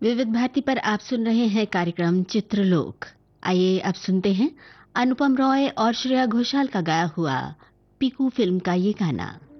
विविध भारती पर आप सुन रहे हैं कार्यक्रम चित्रलोक। आइए अब सुनते हैं अनुपम रॉय और श्रेया घोषाल का गाया हुआ पीकू फिल्म का ये गाना।